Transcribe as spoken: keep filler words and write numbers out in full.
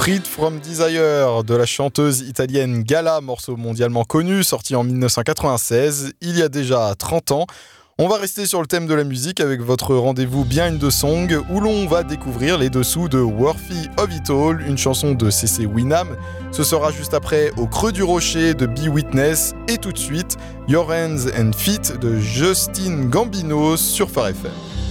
Freed from Desire de la chanteuse italienne Gala, morceau mondialement connu, sorti en dix-neuf cent quatre-vingt-seize, il y a déjà trente ans. On va rester sur le thème de la musique avec votre rendez-vous Behind the Song où l'on va découvrir les dessous de Worthy of It All, une chanson de C C Winam. Ce sera juste après Au Creux du Rocher de Be Witness et tout de suite Your Hands and Feet de Justin Gambino sur Phare F M.